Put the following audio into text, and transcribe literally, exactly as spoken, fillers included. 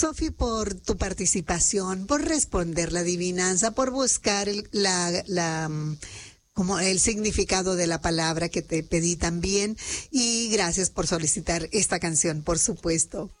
Sofi, por tu participación, por responder la adivinanza, por buscar el, la, la, mm, como el significado de la palabra que te pedí también. Y gracias por solicitar esta canción, por supuesto.